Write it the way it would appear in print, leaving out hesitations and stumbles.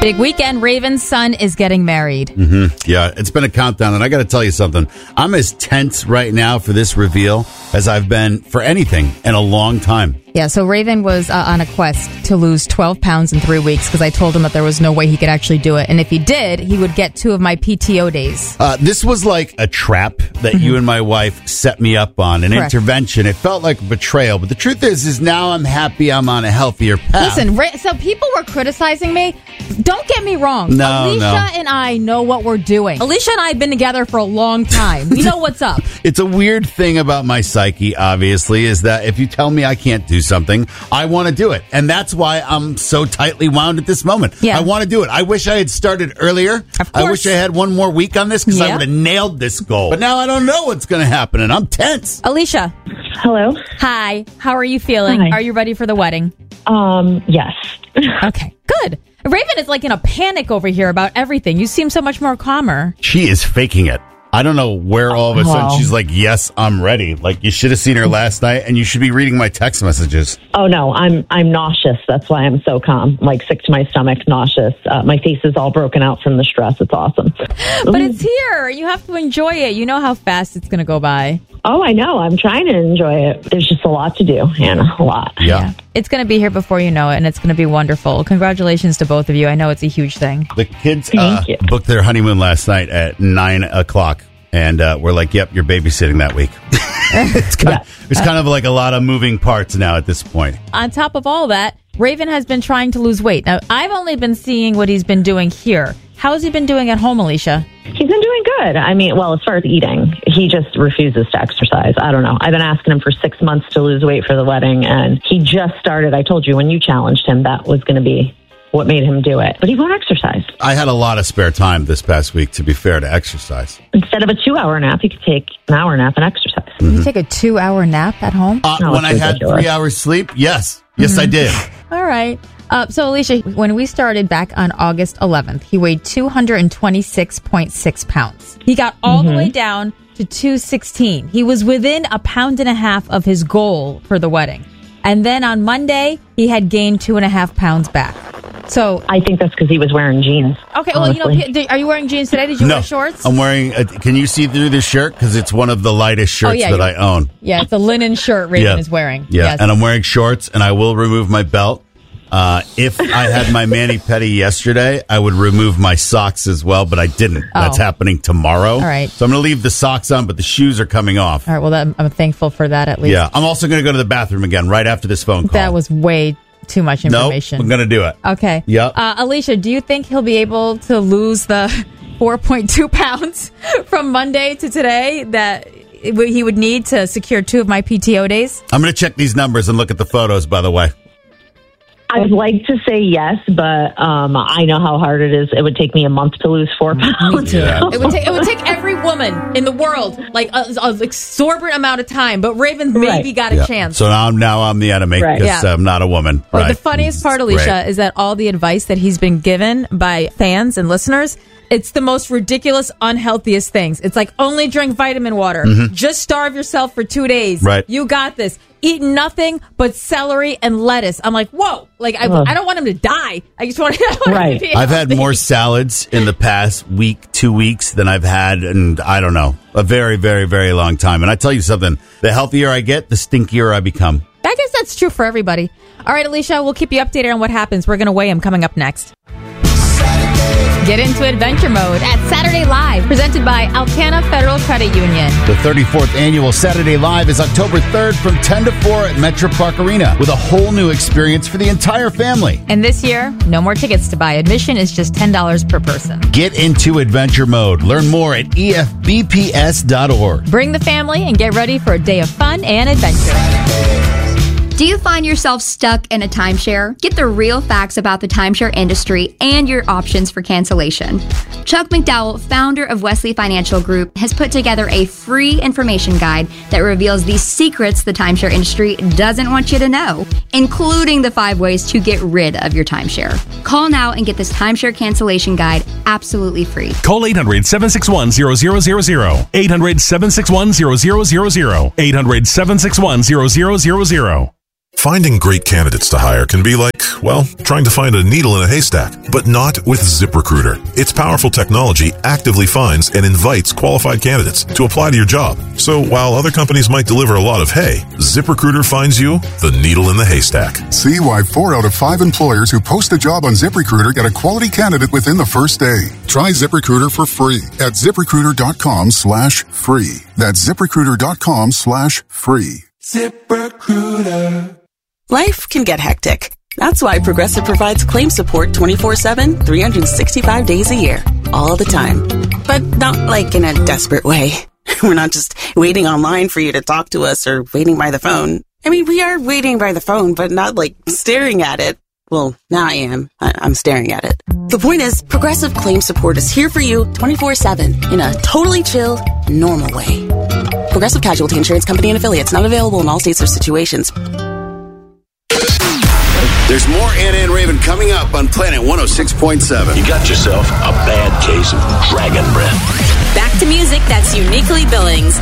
Big weekend. Raven's son is getting married. Yeah, it's been a countdown, and I got to tell you something. I'm as tense right now for this reveal as I've been for anything in a long time. Yeah, so Raven was on a quest to lose 12 pounds in 3 weeks because I told him that there was no way he could actually do it. And if he did, he would get 2 of my PTO days. This was like a trap that you and my wife set me up on, an Correct. intervention. It felt like betrayal. But the truth is now I'm happy I'm on a healthier path. Listen, so people were criticizing me. Don't get me wrong. No, Alicia no. and I know what we're doing. Alicia and I have been together for a long time. We know what's up. It's a weird thing about my psyche, obviously, is that if you tell me I can't do something, I want to do it. And that's why I'm so tightly wound at this moment. Yeah. I want to do it. I wish I had started earlier. Of I course. wish I had one more week on this because I Yeah. would have nailed this goal. But now I don't know what's going to happen, and I'm tense. Alicia, Hello. hi. How are you feeling? Hi. Are you ready for the wedding? Yes. Okay, good. Raven is like in a panic over here about everything. You seem so much more calmer. She is faking it. I don't know where all of a sudden Wow. she's like, yes, I'm ready. Like, you should have seen her last night, and you should be reading my text messages. Oh no, I'm nauseous. That's why I'm so calm. Like sick to my stomach, nauseous. My face is all broken out from the stress. It's awesome. But it's here. You have to enjoy it. You know how fast it's going to go by. Oh, I know. I'm trying to enjoy it. There's just a lot to do, Hannah. A lot. Yeah. It's going to be here before you know it, and it's going to be wonderful. Congratulations to both of you. I know it's a huge thing. The kids Thank you. booked their honeymoon last night at 9 o'clock. And we're like, yep, you're babysitting that week. It's kind of like a lot of moving parts now at this point. On top of all that, Raven has been trying to lose weight. Now, I've only been seeing what he's been doing here. How's he been doing at home, Alicia? He's been doing good. I mean, well, as far as eating, he just refuses to exercise. I don't know. I've been asking him for 6 months to lose weight for the wedding, and he just started. I told you when you challenged him, that was going to be what made him do it. But he won't exercise. I had a lot of spare time this past week, to be fair, to exercise. Instead of a 2-hour nap, he could take an hour nap and exercise. You take a 2-hour nap at home? No, When I it's had ridiculous. 3 hours sleep, yes, I did. All right. So, Alicia, when we started back on August 11th, he weighed 226.6 pounds. He got all the way down to 216. He was within 1.5 pounds of his goal for the wedding. And then on Monday, he had gained 2.5 pounds back. So, I think that's because he was wearing jeans. okay, well, honestly. are you wearing jeans today? Did you No, wear shorts? I'm wearing, can you see through this shirt? Because it's one of the lightest shirts yeah, that I own. Yeah, it's a linen shirt Raven is wearing. Yeah, Yes. and I'm wearing shorts, and I will remove my belt. If I had my mani-pedi yesterday, I would remove my socks as well, but I didn't. That's happening tomorrow. All right. So I'm going to leave the socks on, but the shoes are coming off. All right, well, I'm thankful for that at least. Yeah, I'm also going to go to the bathroom again right after this phone call. That was way too much Nope, information. I'm going to do it. Okay. Yep. Alicia, do you think he'll be able to lose the 4.2 pounds from Monday to today that he would need to secure 2 of my PTO days? I'm going to check these numbers and look at the photos, by the way. I'd like to say yes, but I know how hard it is. It would take me a month to lose 4 pounds. Yeah. It would take every woman in the world like an exorbitant amount of time, but Raven maybe got a Yeah. chance. So now I'm the enemy Right. because Yeah. I'm not a woman. But right. the funniest part, Alicia, Great. is that all the advice that he's been given by fans and listeners, it's the most ridiculous, unhealthiest things. It's like, only drink vitamin water. Just starve yourself for 2 days. Right. You got this. Eat nothing but celery and lettuce. I'm like, whoa. Like, I don't want him to die. I just want him Right. to be I've had healthy. more salads in the past week, 2 weeks than I've had in, I don't know, a very, very, very long time. And I tell you something, the healthier I get, the stinkier I become. I guess that's true for everybody. All right, Alicia, we'll keep you updated on what happens. We're going to weigh him coming up next. Get into adventure mode at Saturday Live, presented by Alcana Federal Credit Union. The 34th annual Saturday Live is October 3rd from 10 to 4 at Metro Park Arena with a whole new experience for the entire family. And this year, no more tickets to buy. Admission is just $10 per person. Get into adventure mode. Learn more at efbps.org. Bring the family and get ready for a day of fun and adventure. Do you find yourself stuck in a timeshare? Get the real facts about the timeshare industry and your options for cancellation. Chuck McDowell, founder of Wesley Financial Group, has put together a free information guide that reveals the secrets the timeshare industry doesn't want you to know, including the 5 ways to get rid of your timeshare. Call now and get this timeshare cancellation guide absolutely free. Call 800-761-0000. 800-761-0000. 800-761-0000. Finding great candidates to hire can be like, well, trying to find a needle in a haystack, but not with ZipRecruiter. Its powerful technology actively finds and invites qualified candidates to apply to your job. So while other companies might deliver a lot of hay, ZipRecruiter finds you the needle in the haystack. See why 4 out of 5 employers who post a job on ZipRecruiter get a quality candidate within the first day. Try ZipRecruiter for free at ZipRecruiter.com/free. That's ZipRecruiter.com/free. ZipRecruiter. Life can get hectic. That's why Progressive provides claim support 24/7, 365 days a year, all the time. But not like in a desperate way. We're not just waiting online for you to talk to us or waiting by the phone. I mean, we are waiting by the phone, but not like staring at it. Well, now I am. I'm staring at it. The point is, Progressive Claim Support is here for you 24/7 in a totally chill, normal way. Progressive Casualty Insurance Company and Affiliates, not available in all states or situations. There's more Anna and Raven coming up on Planet 106.7. You got yourself a bad case of dragon breath. Back to music that's uniquely Billings.